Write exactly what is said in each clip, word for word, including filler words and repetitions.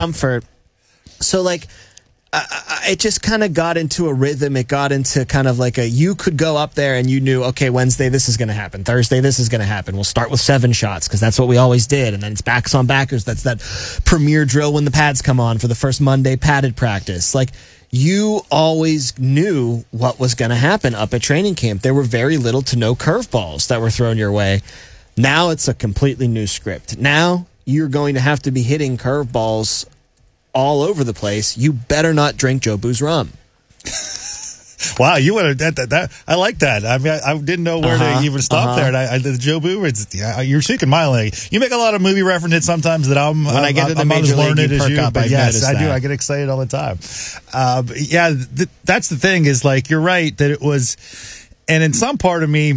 comfort. So, like, I, I, it just kind of got into a rhythm. It got into kind of like a, you could go up there and you knew, okay, Wednesday, this is going to happen. Thursday, this is going to happen. We'll start with seven shots because that's what we always did. And then it's backs on backers. That's that premier drill when the pads come on for the first Monday padded practice. Like, you always knew what was going to happen up at training camp. There were very little to no curveballs that were thrown your way. Now it's a completely new script. Now you're going to have to be hitting curveballs all over the place. You better not drink Jobu's rum. Wow, you would have that, that, that. I like that. I mean, I, I didn't know where uh-huh, to even stop uh-huh. there. And I, I, the Jobu, it's yeah, you're speaking my language. You make a lot of movie references sometimes that I'm. When I'm, I get to the I'm major learned league, as you you. up, But I've yes, I that. do. I get excited all the time. Uh, but yeah, th- that's the thing. Is like you're right that it was, and in some part of me,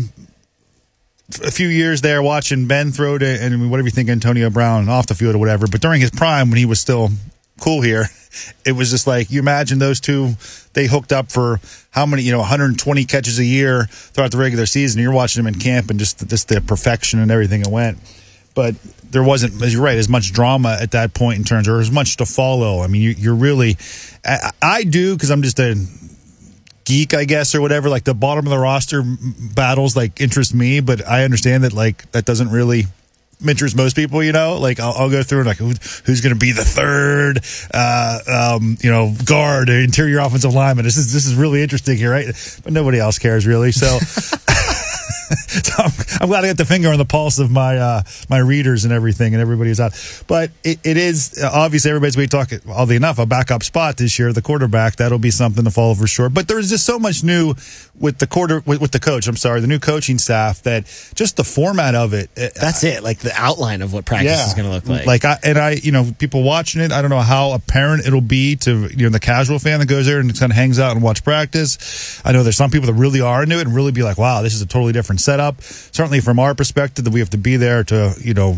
a few years there watching Ben throw to and whatever you think Antonio Brown off the field or whatever. But during his prime when he was still cool here, it was just like you imagine those two. They hooked up for how many, you know, one hundred twenty catches a year throughout the regular season. You're watching them in camp and just just the perfection and everything it went. But there wasn't, as you're right, as much drama at that point in terms, or as much to follow. I mean, you, you're really, I, I do because I'm just a geek, I guess, or whatever. Like the bottom of the roster battles like interest me, but I understand that like that doesn't really interest most people, you know, like I'll, I'll go through and like who, who's going to be the third, uh, um, you know, guard, interior offensive lineman. This is this is really interesting here, right? But nobody else cares really. So, so I'm, I'm glad I got the finger on the pulse of my uh, my readers and everything, and everybody's out. But it, it is obviously everybody's we talk oddly enough a backup spot this year. The quarterback, that'll be something to follow for sure. But there's just so much new with the quarter with, with the coach. I'm sorry, the new coaching staff. That just the format of it. That's it. Like the outline of what practice yeah, is going to look like. Like I and I, you know, people watching it. I don't know how apparent it'll be to you know the casual fan that goes there and kind of hangs out and watch practice. I know there's some people that really are into it and really be like, wow, this is a totally different setup. Certainly from our perspective, that we have to be there to you know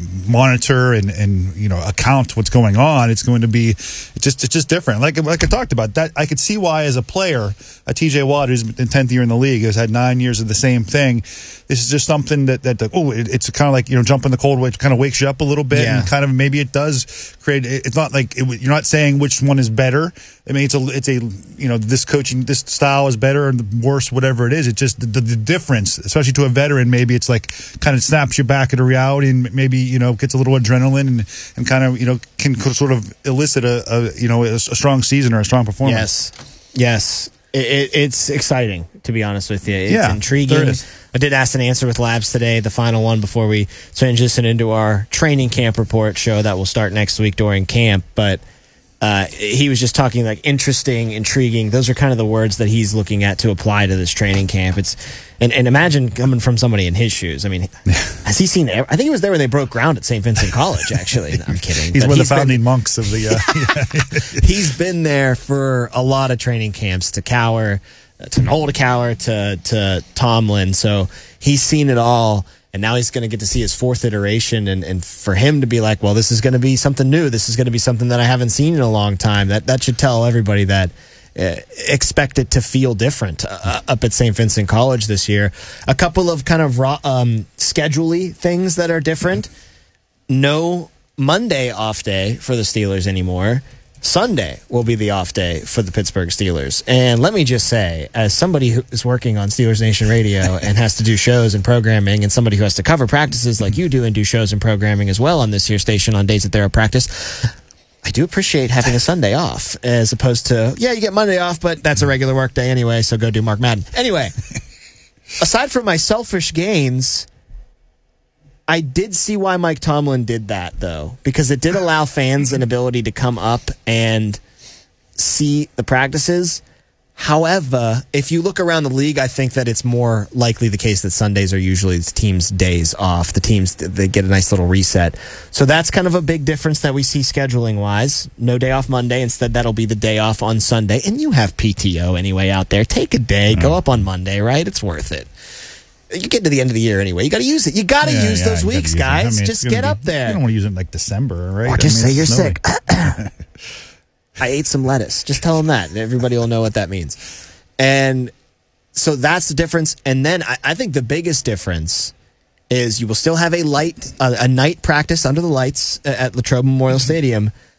monitor and and you know account what's going on. It's going to be it's just it's just different. Like like I talked about that, I could see why as a player, a T J Watt who's in tenth year in the league has had nine years of the same thing. This is just something that that oh, it, it's kind of like you know jumping the cold, which kind of wakes you up a little bit, yeah. and kind of maybe it does create. It's not like it, you're not saying which one is better. I mean, it's a it's a you know this coaching this style is better or worse, whatever it is. It's just the, the, the difference, especially to a veteran. Maybe it's like kind of snaps you back into reality, and maybe you know gets a little adrenaline, and, and kind of you know can sort of elicit a, a you know a, a strong season or a strong performance. Yes, yes, it, it, it's exciting to be honest with you. It's yeah, intriguing. I did ask and answer with Labs today, the final one before we transition into our training camp report show that will start next week during camp. But uh, he was just talking like interesting, intriguing. Those are kind of the words that he's looking at to apply to this training camp. It's and, and imagine coming from somebody in his shoes. I mean, has he seen? I think he was there when they broke ground at Saint Vincent College. Actually, no, I'm kidding. He's but one of he's the founding been, monks of the. Uh, he's been there for a lot of training camps. To Cowher, to Noel Cowher, to to Tomlin. So he's seen it all. And now he's going to get to see his fourth iteration, and, and for him to be like, well, this is going to be something new. This is going to be something that I haven't seen in a long time. That that should tell everybody that uh, expect it to feel different uh, up at Saint Vincent College this year. A couple of kind of raw, um, schedule-y things that are different. No Monday off day for the Steelers anymore. Sunday will be the off day for the Pittsburgh Steelers. And let me just say, as somebody who is working on Steelers Nation Radio and has to do shows and programming, and somebody who has to cover practices like you do and do shows and programming as well on this here station on days that they're at practice, I do appreciate having a Sunday off as opposed to, yeah, you get Monday off, but that's a regular work day anyway, so go do Mark Madden. Anyway, aside from my selfish gains, I did see why Mike Tomlin did that, though, because it did allow fans an ability to come up and see the practices. However, if you look around the league, I think that it's more likely the case that Sundays are usually the team's days off. The teams, they get a nice little reset. So that's kind of a big difference that we see scheduling-wise. No day off Monday. Instead, that'll be the day off on Sunday. And you have P T O anyway out there. Take a day. Go up on Monday, right? It's worth it. You get to the end of the year anyway. You got to use it. You got to yeah, use yeah, those weeks, guys. I mean, just get be, up there. You don't want to use it in like December, right? Or just I mean, say you're snowy. sick. I ate some lettuce. Just tell them that, and everybody will know what that means. And so that's the difference. And then I, I think the biggest difference is you will still have a light, uh, a night practice under the lights at Latrobe Memorial Stadium,